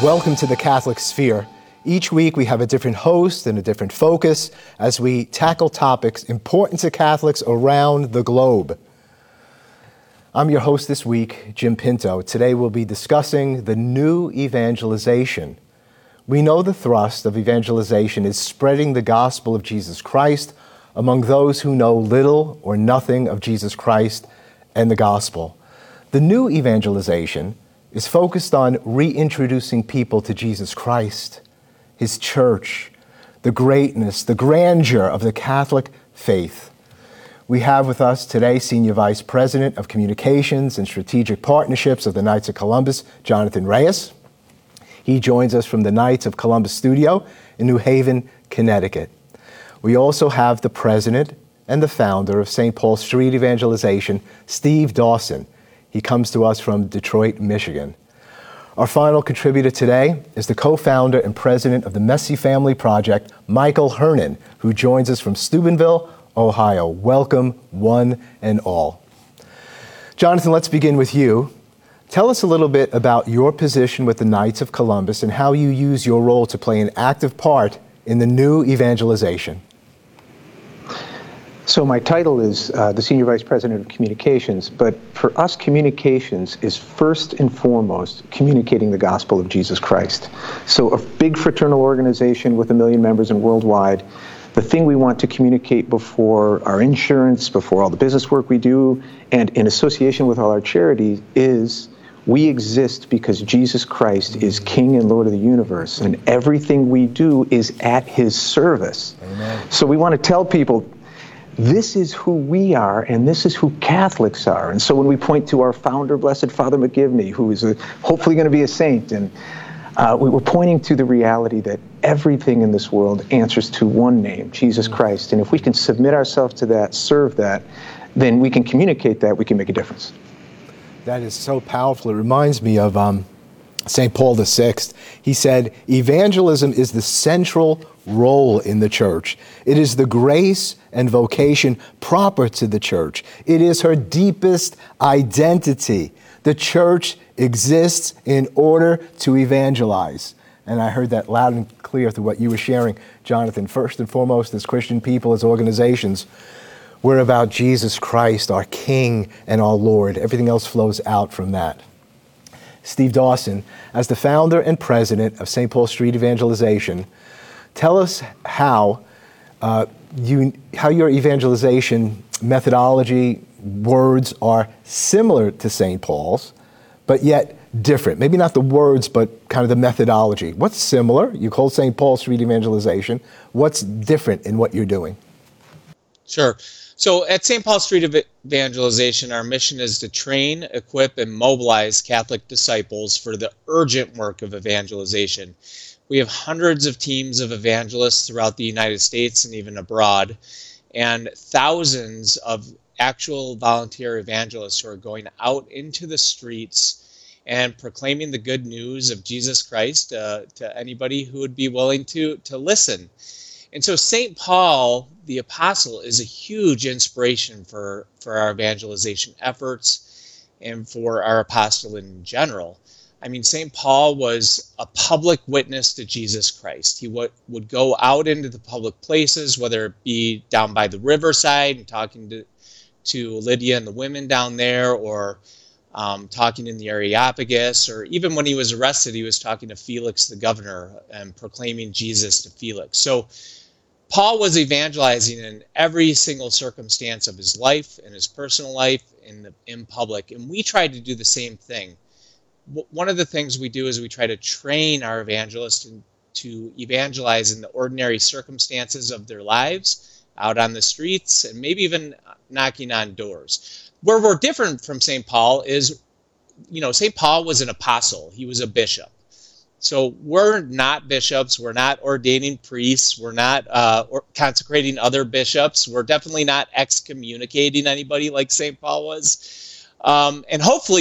Welcome to the Catholic Sphere. Each week we have a different host and a different focus as we tackle topics important to Catholics around the globe. I'm your host this week, Jim Pinto. Today we'll be discussing the new evangelization. We know the thrust of evangelization is spreading the gospel of Jesus Christ among those who know little or nothing of Jesus Christ and the gospel. The new evangelization is focused on reintroducing people to Jesus Christ, His church, the greatness, the grandeur of the Catholic faith. We have with us today Senior Vice President of Communications and Strategic Partnerships of the Knights of Columbus, Jonathan Reyes. He joins us from the Knights of Columbus studio in New Haven, Connecticut. We also have the President and the founder of St. Paul Street Evangelization, Steve Dawson. He comes to us from Detroit, Michigan. Our final contributor today is the co-founder and president of the Messy Family Project, Michael Hernon, who joins us from Steubenville, Ohio. Welcome, one and all. Jonathan, let's begin with you. Tell us a little bit about your position with the Knights of Columbus and how you use your role to play an active part in the new evangelization. So my title is the Senior Vice President of Communications, but for us, communications is first and foremost communicating the gospel of Jesus Christ. So a big fraternal organization with 1 million members and worldwide, the thing we want to communicate before our insurance, before all the business work we do, and in association with all our charities is we exist because Jesus Christ is King and Lord of the universe, and everything we do is at His service. Amen. So we want to tell people, this is who we are, and this is who Catholics are. And so when we point to our founder, Blessed Father McGivney, who is hopefully going to be a saint, and we were pointing to the reality that everything in this world answers to one name, Jesus Christ. And if we can submit ourselves to that, serve that, then we can communicate that, we can make a difference. That is so powerful. It reminds me of St. Paul VI. He said, evangelism is the central role in the church. It is the grace and vocation proper to the church. It is her deepest identity. The church exists in order to evangelize. And I heard that loud and clear through what you were sharing, Jonathan. First and foremost, as Christian people, as organizations, we're about Jesus Christ, our King and our Lord. Everything else flows out from that. Steve Dawson, as the founder and president of St. Paul Street Evangelization, tell us how your evangelization methodology, words are similar to St. Paul's, but yet different. Maybe not the words, but kind of the methodology. What's similar? You call St. Paul Street Evangelization. What's different in what you're doing? Sure. So at St. Paul Street Evangelization, our mission is to train, equip, and mobilize Catholic disciples for the urgent work of evangelization. We have hundreds of teams of evangelists throughout the United States and even abroad, and thousands of actual volunteer evangelists who are going out into the streets and proclaiming the good news of Jesus Christ to anybody who would be willing to listen. And so St. Paul, the Apostle, is a huge inspiration for our evangelization efforts and for our apostolate in general. I mean, St. Paul was a public witness to Jesus Christ. He would go out into the public places, whether it be down by the riverside and talking to Lydia and the women down there, or talking in the Areopagus, or even when he was arrested, he was talking to Felix the governor and proclaiming Jesus to Felix. So Paul was evangelizing in every single circumstance of his life, in his personal life, in public, and we tried to do the same thing. One of the things we do is we try to train our evangelists to evangelize in the ordinary circumstances of their lives, out on the streets, and maybe even knocking on doors. Where we're different from St. Paul is, St. Paul was an apostle. He was a bishop. So we're not bishops. We're not ordaining priests. We're not consecrating other bishops. We're definitely not excommunicating anybody like St. Paul was. And hopefully